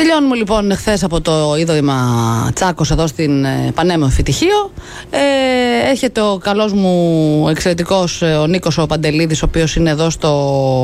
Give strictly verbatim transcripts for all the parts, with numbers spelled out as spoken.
Τελειώνουμε λοιπόν χθες από το Ίδρυμα Τσάκος εδώ στην πανέμορφη Τυχείο. Ε, έρχεται ο καλός μου εξαιρετικός ο Νίκος ο Παντελίδης, ο οποίος είναι εδώ στο...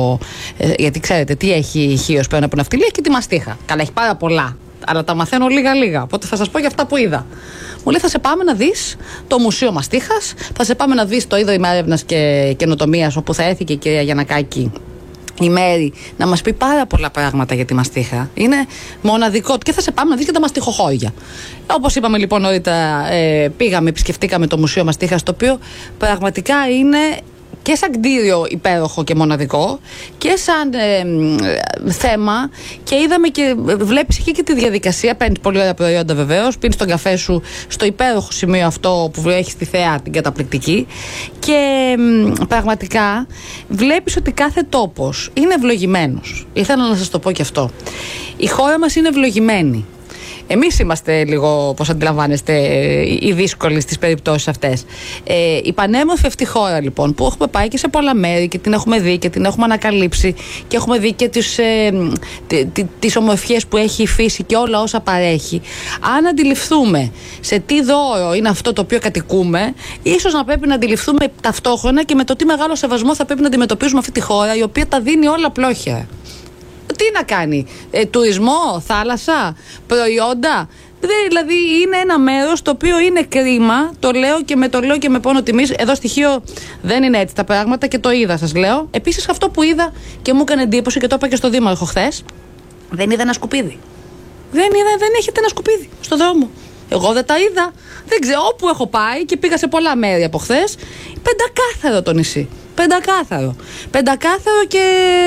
Ε, γιατί ξέρετε τι έχει η Χίος πέρα από ναυτιλία και τη μαστίχα. Καλά, έχει πάρα πολλά, αλλά τα μαθαίνω λίγα-λίγα. Οπότε θα σας πω για αυτά που είδα. Μου λέει: θα σε πάμε να δεις το Μουσείο Μαστίχας, θα σε πάμε να δεις το Ίδρυμα Έρευνας και Καινοτομίας, όπου θα έρθει και η κυρία Γιαννακάκη η Μέρη να μας πει πάρα πολλά πράγματα για τη μαστίχα. Είναι μοναδικό. Και θα σε πάμε να δεις και τα μαστιχοχώρια. Όπως είπαμε λοιπόν νωρίτερα, ε, πήγαμε, επισκεφτήκαμε το Μουσείο Μαστίχας, το οποίο πραγματικά είναι και σαν κτίριο υπέροχο και μοναδικό και σαν ε, θέμα, και είδαμε και βλέπεις εκεί και τη διαδικασία. Παίρνεις πολύ ωραία προϊόντα βεβαίως, πίνεις τον καφέ σου στο υπέροχο σημείο αυτό που έχεις τη θεά την καταπληκτική, και ε, πραγματικά βλέπεις ότι κάθε τόπος είναι ευλογημένος. Ήθελα να σας το πω και αυτό. Η χώρα μας είναι ευλογημένη. Εμείς είμαστε λίγο, πώς αντιλαμβάνεστε, οι δύσκολοι στις περιπτώσεις αυτές. Ε, η πανέμορφη αυτή χώρα λοιπόν, που έχουμε πάει και σε πολλά μέρη και την έχουμε δει και την έχουμε ανακαλύψει και έχουμε δει και τις, ε, τις ομορφιές που έχει η φύση και όλα όσα παρέχει, αν αντιληφθούμε σε τι δώρο είναι αυτό το οποίο κατοικούμε, ίσως να πρέπει να αντιληφθούμε ταυτόχρονα και με το τι μεγάλο σεβασμό θα πρέπει να αντιμετωπίζουμε αυτή τη χώρα, η οποία τα δίνει όλα πλόχια. Τι να κάνει, ε, τουρισμό, θάλασσα, προϊόντα. Δηλαδή είναι ένα μέρος το οποίο είναι κρίμα, το λέω και με το λέω και με πόνο τιμής. Εδώ στοιχείο δεν είναι έτσι τα πράγματα και το είδα, σας λέω. Επίσης αυτό που είδα και μου έκανε εντύπωση και το είπα και στο Δήμαρχο χθες, δεν είδα ένα σκουπίδι. Δεν είδα, δεν έχετε ένα σκουπίδι στο δρόμο. Εγώ δεν τα είδα. Δεν ξέρω, όπου έχω πάει και πήγα σε πολλά μέρη από χθες, πεντακάθαρο το νησί. Πεντακάθαρο. Πεντακάθαρο και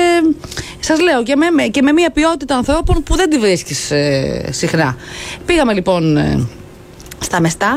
σας λέω και με, και με μια ποιότητα ανθρώπων που δεν τη βρίσκεις ε, συχνά. Πήγαμε λοιπόν ε, στα Μεστά.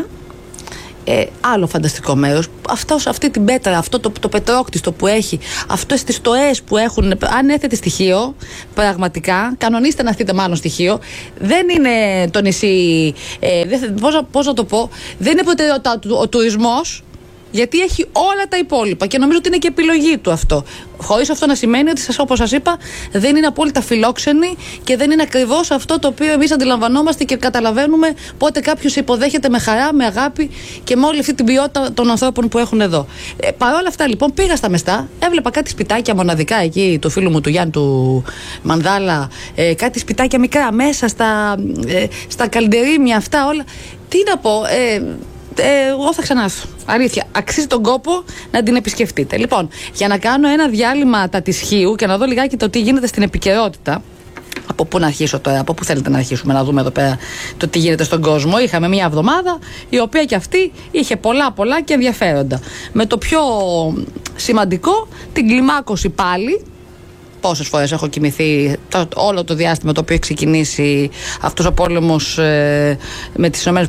Ε, άλλο φανταστικό μέρος. Αυτός, αυτή την πέτρα, αυτό το, το πετρόκτιστο που έχει, αυτές τις στοές που έχουν. Αν έρθετε στοιχείο, πραγματικά, κανονίστε να έρθετε μάλλον στοιχείο. Δεν είναι το νησί. Ε, δεν, πώς, πώς να το πω, δεν είναι προτεραιότητα ο, ο τουρισμός. Γιατί έχει όλα τα υπόλοιπα και νομίζω ότι είναι και επιλογή του αυτό. Χωρίς αυτό να σημαίνει ότι, σας, όπως σας είπα, δεν είναι απόλυτα φιλόξενοι και δεν είναι ακριβώς αυτό το οποίο εμείς αντιλαμβανόμαστε και καταλαβαίνουμε πότε κάποιος υποδέχεται με χαρά, με αγάπη και με όλη αυτή την ποιότητα των ανθρώπων που έχουν εδώ. Ε, Παρ' όλα αυτά, λοιπόν, πήγα στα Μεστά, έβλεπα κάτι σπιτάκια μοναδικά εκεί του φίλου μου του Γιάννη του Μανδάλα, ε, κάτι σπιτάκια μικρά μέσα στα, ε, στα καλντερίμια αυτά όλα. Τι να πω. Ε, Ε, εγώ θα ξανάρθω. Αλήθεια. Αξίζει τον κόπο να την επισκεφτείτε. Λοιπόν, για να κάνω ένα διάλειμμα τα της Χίου και να δω λιγάκι το τι γίνεται στην επικαιρότητα. Από πού να αρχίσω τώρα, από πού θέλετε να αρχίσουμε να δούμε εδώ πέρα το τι γίνεται στον κόσμο. Είχαμε μια εβδομάδα η οποία και αυτή είχε πολλά πολλά και ενδιαφέροντα. Με το πιο σημαντικό, την κλιμάκωση πάλι. Πόσες φορές έχω κοιμηθεί το, όλο το διάστημα το οποίο έχει ξεκινήσει αυτός ο πόλεμος ε, με τις ΗΠΑ,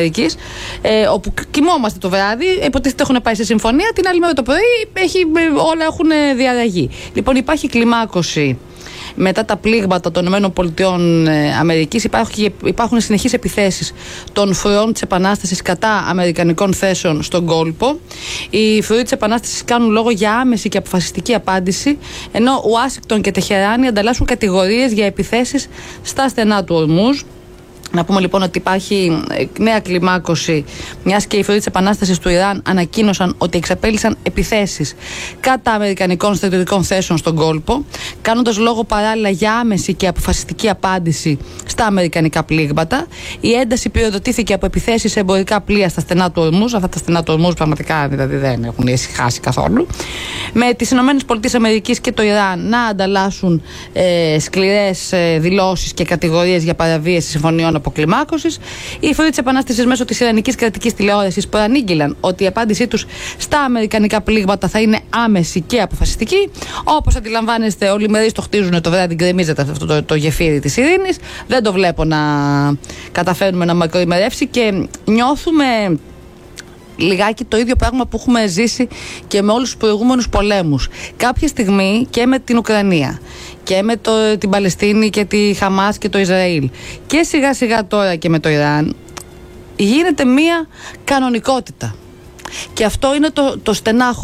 ε, όπου κοιμόμαστε το βράδυ, υποτίθεται έχουν πάει σε συμφωνία, την άλλη μέρα το πρωί έχει, όλα έχουν διαραγεί. Λοιπόν, υπάρχει κλιμάκωση μετά τα πλήγματα των ΗΠΑ, υπάρχουν, υπάρχουν συνεχείς επιθέσεις των φρουρών της Επανάστασης κατά αμερικανικών θέσεων στον κόλπο. Οι φρουροί της Επανάστασης κάνουν λόγο για άμεση και αποφασιστική απάντηση, ενώ Ουάσιγκτον και Τεχεράνη ανταλλάσσουν κατηγορίες για επιθέσεις στα στενά του Ορμούζ. Να πούμε λοιπόν ότι υπάρχει νέα κλιμάκωση, μιας και οι φρουροί της Επανάστασης του Ιράν ανακοίνωσαν ότι εξαπέλυσαν επιθέσεις κατά αμερικανικών στρατιωτικών θέσεων στον κόλπο, κάνοντας λόγο παράλληλα για άμεση και αποφασιστική απάντηση στα αμερικανικά πλήγματα. Η ένταση πυροδοτήθηκε από επιθέσεις σε εμπορικά πλοία στα στενά του Ορμούζ. Αυτά τα στενά του Ορμούζ πραγματικά δηλαδή δεν έχουν ησυχάσει καθόλου. Με τις ΗΠΑ και το Ιράν να ανταλλάσσουν ε, σκληρές ε, δηλώσεις και κατηγορίες για παραβίαση συμφωνιών αποκλιμάκωσης. Οι φρουροί της Επανάστασης μέσω της Ιρανικής κρατικής τηλεόρασης προανήγγειλαν ότι η απάντησή τους στα αμερικανικά πλήγματα θα είναι άμεση και αποφασιστική. Όπως αντιλαμβάνεστε, όλοι οι μερείς το χτίζουν το βράδυ, γκρεμίζεται αυτό το, το γεφύρι της ειρήνης. Δεν το βλέπω να καταφέρνουμε να μακροημερεύσει και νιώθουμε λιγάκι το ίδιο πράγμα που έχουμε ζήσει και με όλους τους προηγούμενους πολέμους. Κάποια στιγμή και με την Ουκρανία και με το, την Παλαιστίνη και τη Χαμάς και το Ισραήλ και σιγά σιγά τώρα και με το Ιράν γίνεται μία κανονικότητα. Και αυτό είναι το, το στενάχωρο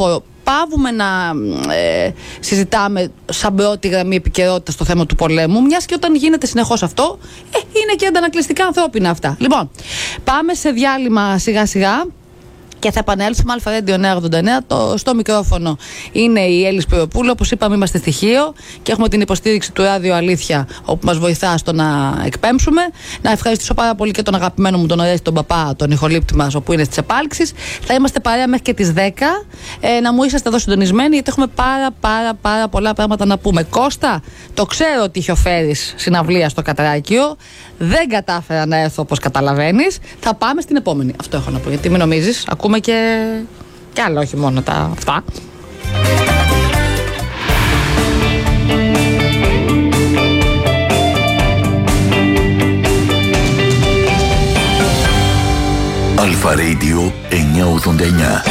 πάβουμε να ε, συζητάμε σαν πρώτη γραμμή επικαιρότητα στο θέμα του πολέμου, μιας και όταν γίνεται συνεχώς αυτό, ε, είναι και αντανακλειστικά ανθρώπινα αυτά. Λοιπόν, πάμε σε διάλειμμα σιγά σιγά. Και θα επανέλθουμε. Αλφα Radio εννιακόσια ογδόντα εννέα. Το, στο μικρόφωνο είναι η Έλλη Σπυροπούλου. Όπως είπαμε, είμαστε στοιχείο και έχουμε την υποστήριξη του Ράδιο Αλήθεια, όπου μας βοηθά στο να εκπέμψουμε. Να ευχαριστήσω πάρα πολύ και τον αγαπημένο μου τον Ορέστη, τον παπά, τον ηχολήπτη μας, όπου είναι στις επάλξεις. Θα είμαστε παρέα μέχρι και τις δέκα. Ε, να μου είσαστε εδώ συντονισμένοι, γιατί έχουμε πάρα πάρα πάρα πολλά πράγματα να πούμε. Κώστα, το ξέρω ότι είχε ο Φέρης συναυλία στο Κατράκιο. Δεν κατάφερα να έρθω, όπως καταλαβαίνεις. Θα πάμε στην επόμενη. Αυτό έχω να πω. Γιατί μην νομίζεις, ακούμε και, και άλλα, όχι μόνο τα αυτά. Αλφα Radio εννιακόσια ογδόντα εννέα.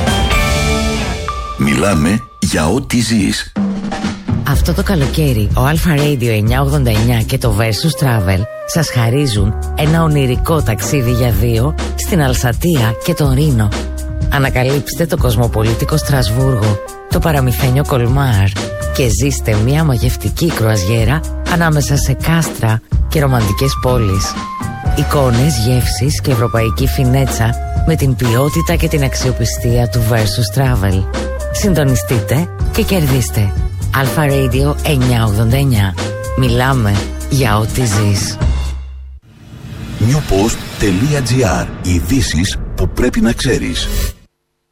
Μιλάμε για ό,τι ζεις. Αυτό το καλοκαίρι ο Αλφα Radio εννιακόσια ογδόντα εννέα και το Versus Travel σας χαρίζουν ένα ονειρικό ταξίδι για δύο στην Αλσατία και τον Ρήνο. Ανακαλύψτε το κοσμοπολίτικο Στρασβούργο, το παραμυθένιο Κολμάρ και ζήστε μια μαγευτική κρουαζιέρα ανάμεσα σε κάστρα και ρομαντικές πόλεις. Εικόνες, γεύσεις και ευρωπαϊκή φινέτσα με την ποιότητα και την αξιοπιστία του Versus Travel. Συντονιστείτε και κερδίστε. Αλφα Radio εννιακόσια ογδόντα εννέα. Μιλάμε για ό,τι ζεις. νιουποστ τελεία τζι άρ. Ειδήσεις που πρέπει να ξέρεις.